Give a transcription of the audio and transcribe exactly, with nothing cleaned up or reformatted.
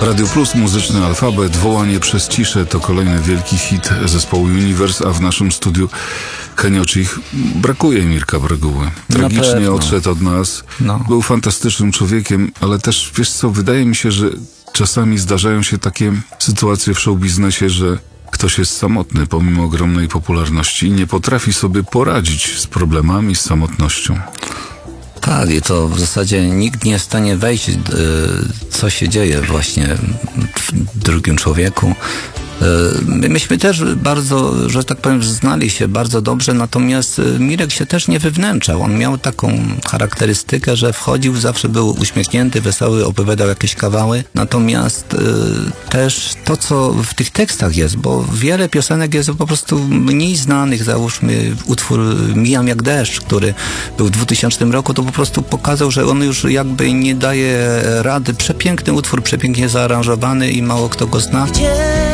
Radio Plus, muzyczny alfabet, wołanie przez ciszę to kolejny wielki hit zespołu Universe, a w naszym studiu Keniocich brakuje Mirka Breguły. Tragicznie odszedł od nas. No. Był fantastycznym człowiekiem, ale też, wiesz co, wydaje mi się, że czasami zdarzają się takie sytuacje w showbiznesie, że ktoś jest samotny pomimo ogromnej popularności i nie potrafi sobie poradzić z problemami, z samotnością. Tak, i to w zasadzie nikt nie jest w stanie wejść, co się dzieje właśnie w drugim człowieku. Myśmy też bardzo, że tak powiem, znali się bardzo dobrze, natomiast Mirek się też nie wywnętrzał. On miał taką charakterystykę, że wchodził, zawsze był uśmiechnięty, wesoły, opowiadał jakieś kawały, natomiast y, też to, co w tych tekstach jest, bo wiele piosenek jest po prostu mniej znanych, załóżmy utwór Mijam jak deszcz, który był w dwutysięcznym roku, to po prostu pokazał, że on już jakby nie daje rady. Przepiękny utwór, przepięknie zaaranżowany i mało kto go zna.